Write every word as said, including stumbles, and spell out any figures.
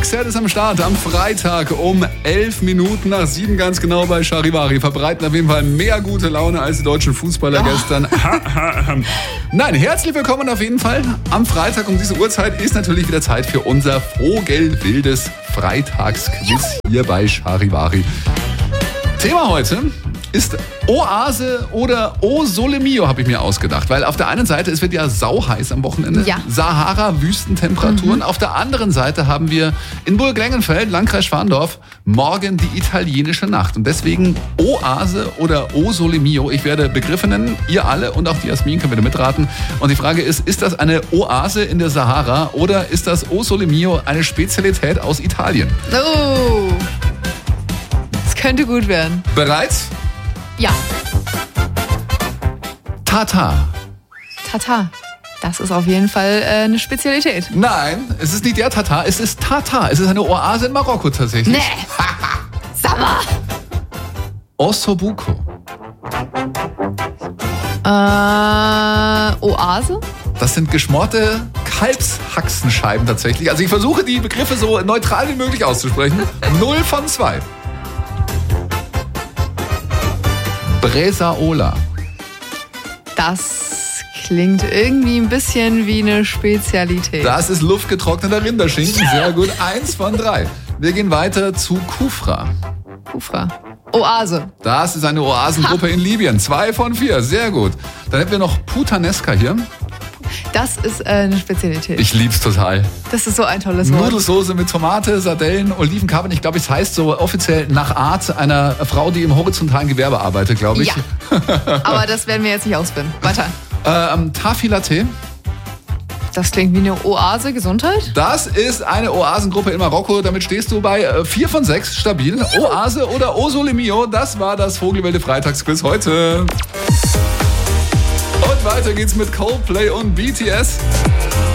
Mixed ist am Start am Freitag um elf Minuten nach sieben ganz genau bei Charivari. Verbreiten auf jeden Fall mehr gute Laune als die deutschen Fußballer oh. gestern. Nein, herzlich willkommen auf jeden Fall. Am Freitag um diese Uhrzeit ist natürlich wieder Zeit für unser vogelwildes Freitagsquiz hier bei Charivari. Thema heute ist Oase oder O Sole Mio, habe ich mir ausgedacht. Weil auf der einen Seite, es wird ja sauheiß am Wochenende. Ja. Sahara-Wüstentemperaturen. Mhm. Auf der anderen Seite haben wir in Burg-Lengenfeld, Landkreis Schwandorf, morgen die italienische Nacht. Und deswegen Oase oder O Sole Mio. Ich werde Begriffe nennen, ihr alle und auch die Jasmin können wieder mitraten. Und die Frage ist, ist das eine Oase in der Sahara oder ist das O Sole Mio eine Spezialität aus Italien? Oh, das könnte gut werden. Bereit? Ja. Tata. Tata. Das ist auf jeden Fall äh, eine Spezialität. Nein, es ist nicht der Tata, es ist Tata. Es ist eine Oase in Marokko tatsächlich. Nee. Sag mal. Ossobuco. Äh, Oase? Das sind geschmorte Kalbshaxenscheiben tatsächlich. Also ich versuche die Begriffe so neutral wie möglich auszusprechen. Null von zwei. Bresaola. Das klingt irgendwie ein bisschen wie eine Spezialität. Das ist luftgetrockneter Rinderschinken. Ja. Sehr gut. Eins von drei. Wir gehen weiter zu Kufra. Kufra. Oase. Das ist eine Oasengruppe ha. in Libyen. Zwei von vier. Sehr gut. Dann hätten wir noch Putanesca hier. Das ist äh, eine Spezialität. Ich lieb's total. Das ist so ein tolles Wort. Nudelsoße mit Tomate, Sardellen, Olivenkapern. Ich glaube, es heißt so offiziell nach Art einer Frau, die im horizontalen Gewerbe arbeitet, glaube ich. Ja, aber das werden wir jetzt nicht ausfinden. Weiter. Ähm, Tafi Latte. Das klingt wie eine Oase Gesundheit. Das ist eine Oasengruppe in Marokko. Damit stehst du bei äh, vier von sechs stabil. Oase oder O Sole Mio. Das war das Vogelwilde Freitagsquiz heute. Und weiter geht's mit Coldplay und B T S.